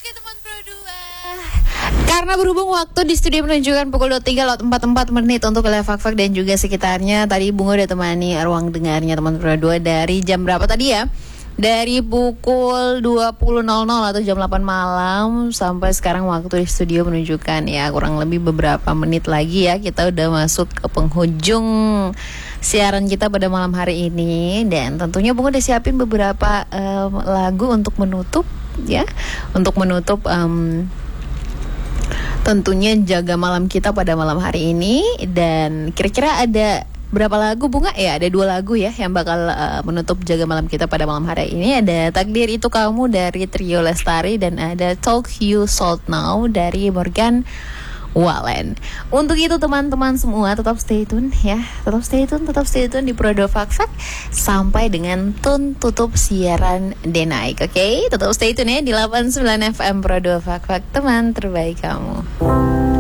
Oke teman Pro 2. Karena berhubung waktu di studio menunjukkan pukul 23:44 menit untuk wilayah Fak-Fak dan juga sekitarnya. Tadi Bunga udah temani ruang dengarnya teman Pro 2 dari jam berapa tadi ya? Dari pukul 20.00 atau jam 8 malam sampai sekarang waktu di studio menunjukkan ya kurang lebih beberapa menit lagi ya kita udah masuk ke penghujung siaran kita pada malam hari ini. Dan tentunya Bunga udah siapin beberapa lagu untuk menutup ya, untuk menutup tentunya jaga malam kita pada malam hari ini. Dan kira-kira ada berapa lagu Bunga? Ya ada 2 lagu ya yang bakal menutup jaga malam kita pada malam hari ini. Ada Takdir Itu Kamu dari Trio Lestari dan ada Talk You Sold Now dari Morgan Wallen. Untuk itu teman-teman semua tetap stay tune ya, tetap stay tune di Pro 2 Fak-Fak sampai dengan tune tutup siaran Denaik. Oke, tetap stay tune ya di 89 FM Pro 2 Fak-Fak, teman terbaik kamu.